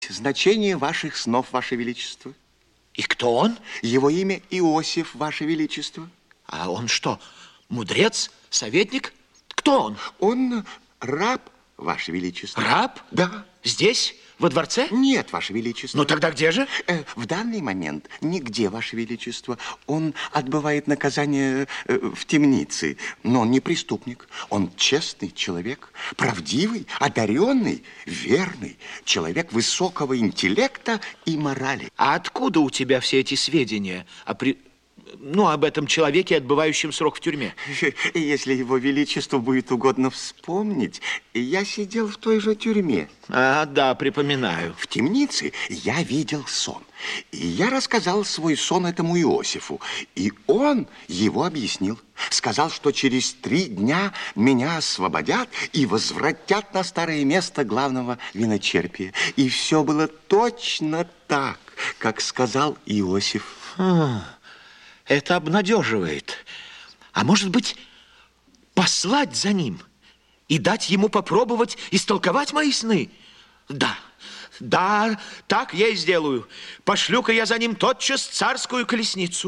значение ваших снов, Ваше Величество. И кто он? Его имя Иосиф, Ваше Величество. А он что, мудрец, советник? Кто он? Он раб, Ваше Величество. Раб? Да. Здесь, во дворце? Нет, Ваше Величество. Ну тогда где же? В данный момент нигде, Ваше Величество. Он отбывает наказание в темнице. Но он не преступник. Он честный человек, правдивый, одаренный, верный. Человек высокого интеллекта и морали. А откуда у тебя все эти сведения об этом человеке, отбывающем срок в тюрьме? Если Его Величеству будет угодно вспомнить, я сидел в той же тюрьме. А, да, припоминаю. В темнице я видел сон. И я рассказал свой сон этому Иосифу. И он его объяснил. Сказал, что через 3 дня меня освободят и возвратят на старое место главного виночерпия. И все было точно так, как сказал Иосиф. Это обнадеживает. А может быть, послать за ним и дать ему попробовать истолковать мои сны? Да, так я и сделаю. Пошлю-ка я за ним тотчас царскую колесницу.